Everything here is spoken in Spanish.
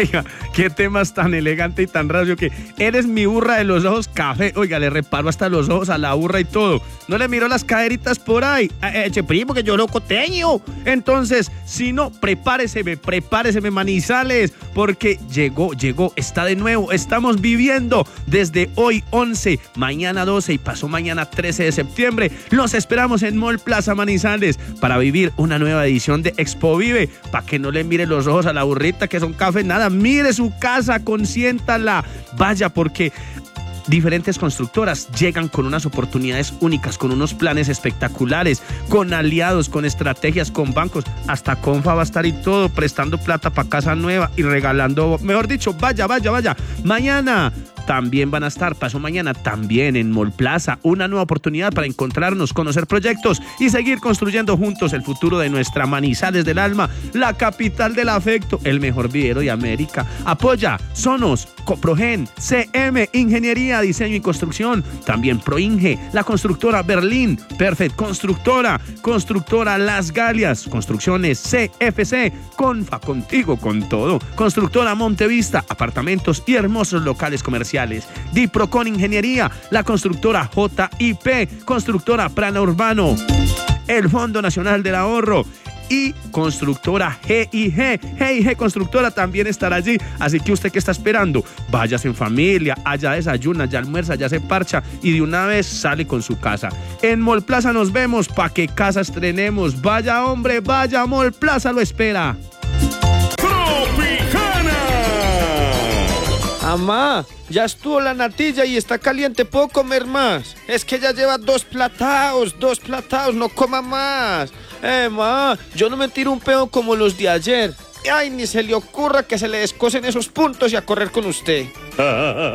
Oiga, qué temas tan elegante y tan racio que eres mi burra de los ojos café. Oiga, le reparo hasta los ojos a la burra y todo. No le miro las caderitas por ahí. Che primo, que yo lo coteño. Entonces, si no, prepáreseme Manizales, porque llegó, está de nuevo. Estamos viviendo desde hoy 11, mañana 12 y pasó mañana 13 de septiembre. Los esperamos en Mall Plaza Manizales para vivir una nueva edición de Expo Vive, para que no le mire los ojos a la burrita que son café, nada, mire su casa, consiéntala, vaya, porque diferentes constructoras llegan con unas oportunidades únicas, con unos planes espectaculares, con aliados, con estrategias, con bancos, hasta Confa va a estar y todo, prestando plata para casa nueva y regalando, mejor dicho, vaya, mañana también van a estar, pasó mañana también en Mall Plaza, una nueva oportunidad para encontrarnos, conocer proyectos y seguir construyendo juntos el futuro de nuestra Manizales del alma, la capital del afecto, el mejor vivero de América. Apoya Sonos, Coprogen, CM, Ingeniería, Diseño y Construcción, también Proinge, la constructora Berlín, Perfect Constructora Las Galias, Construcciones CFC, Confa, contigo con todo, Constructora Montevista, apartamentos y hermosos locales comerciales, Diprocon Ingeniería, la constructora JIP, constructora Prana Urbano, el Fondo Nacional del Ahorro y constructora GIG Constructora también estará allí, así que usted que está esperando, váyase en familia, allá desayuna, ya almuerza, ya se parcha y de una vez sale con su casa. En Mall Plaza nos vemos pa' que casa estrenemos, vaya hombre, vaya, Mall Plaza lo espera. Mamá, ya estuvo la natilla y está caliente, ¿puedo comer más? Es que ya lleva dos platados, no coma más. Ma, yo no me tiro un pedo como los de ayer. Ay, ni se le ocurra que se le descosen esos puntos y a correr con usted.